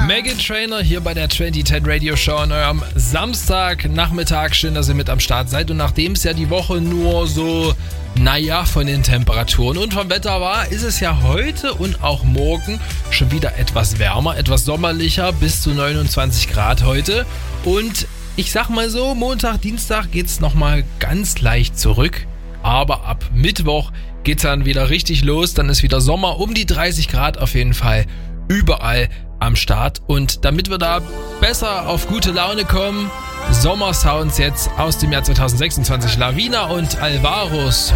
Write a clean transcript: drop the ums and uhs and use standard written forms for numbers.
Meghan Trainor hier bei der 2010 Radio Show an eurem Samstagnachmittag. Schön, dass ihr mit am Start seid. Und nachdem es ja die Woche nur so, von den Temperaturen und vom Wetter war, ist es ja heute und auch morgen schon wieder etwas wärmer, etwas sommerlicher, bis zu 29 Grad heute. Und ich sag mal so, Montag, Dienstag geht's nochmal ganz leicht zurück. Aber ab Mittwoch geht's dann wieder richtig los. Dann ist wieder Sommer, um die 30 Grad auf jeden Fall überall am Start. Und damit wir da besser auf gute Laune kommen, Sommersounds jetzt aus dem Jahr 2026. Lavina und Alvaros.